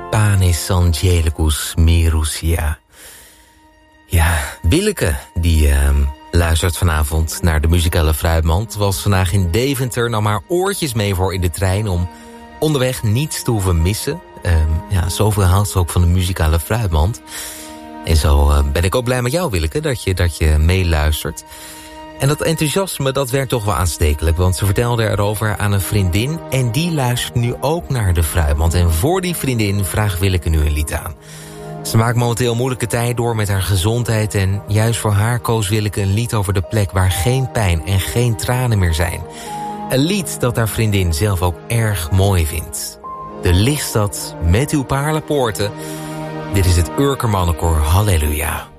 Panis Angelicus Merusia. Ja, Willeke, die luistert vanavond naar de muzikale Fruitmand. Was vandaag in Deventer, nam haar oortjes mee voor in de trein om onderweg niets te hoeven missen. Zoveel houdt ze ook van de muzikale Fruitmand. En zo ben ik ook blij met jou, Willeke, dat je meeluistert. En dat enthousiasme, dat werkt toch wel aanstekelijk. Want ze vertelde erover aan een vriendin. En die luistert nu ook naar de Fruitmand. En voor die vriendin vraagt Willeke nu een lied aan. Ze maakt momenteel een moeilijke tijd door met haar gezondheid. En juist voor haar koos Willeke een lied over de plek waar geen pijn en geen tranen meer zijn. Een lied dat haar vriendin zelf ook erg mooi vindt. De lichtstad met uw paarlenpoorten. Dit is het Urker Mannenkoor Halleluja.